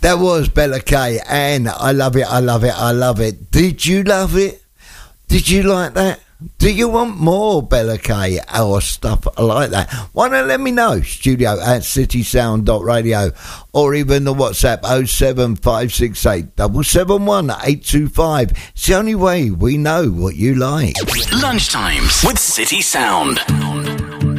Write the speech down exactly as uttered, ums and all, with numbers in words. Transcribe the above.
That was Bella K, and I love it, I love it, I love it. Did you love it? Did you like that? Do you want more Bella K or stuff like that? Why don't let me know? Studio at citysound dot radio, or even the WhatsApp oh seven five six eight seven seven one eight two five. It's the only way we know what you like. Lunchtimes with City Sound.